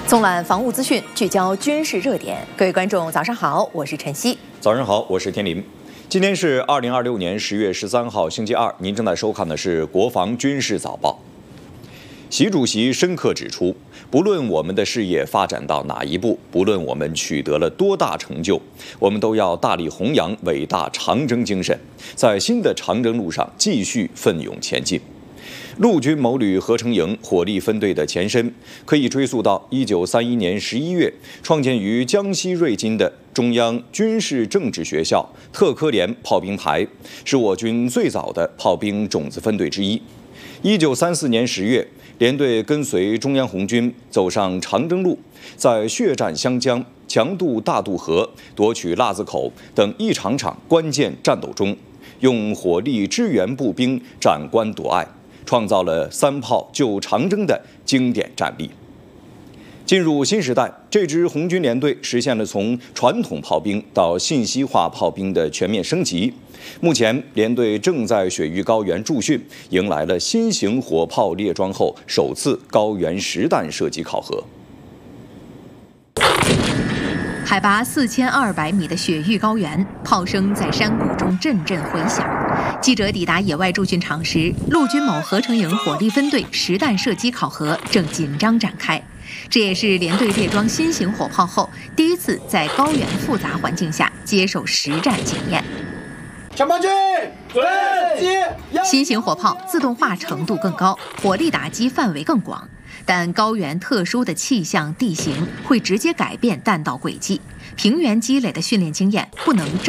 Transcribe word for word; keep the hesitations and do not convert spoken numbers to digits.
纵览防务资讯，聚焦军事热点。各位观众，早上好，我是晨曦。 早上好，我是天林。今天是二零二六年十月十三号，星期二。您正在收看的是国防军事早报。习主席深刻指出，不论我们的事业发展到哪一步，不论我们取得了多大成就，我们都要大力弘扬伟大长征精神，在新的长征路上继续奋勇前进。陆军某旅合成营火力分队的前身，可以追溯到一九三一年十一月创建于江西瑞金的中央军事政治学校特科连炮兵排，是我军最早的炮兵种子分队之一。一九三四年十月，连队跟随中央红军走上长征路，在血战湘江、强渡大渡河、夺取腊子口等一场场关键战斗中，用火力支援步兵斩关夺隘，创造了三炮救长征的经典战例。进入新时代，这支红军连队实现了从传统炮兵到信息化炮兵的全面升级。目前，连队正在雪域高原驻训，迎来了新型火炮列装后首次高原实弹射击考核。 海拔四千二百米的雪域高原，炮声在山谷中阵阵回响。记者抵达野外驻训场时，陆军某合成营火力分队实弹射击考核正紧张展开。这也是连队列装新型火炮后第一次在高原复杂环境下接受实战检验。 前方军，准接。 新型火炮自动化程度更高，火力打击范围更广。但高原特殊的气象地形会直接改变弹道轨迹，平原积累的训练经验不能照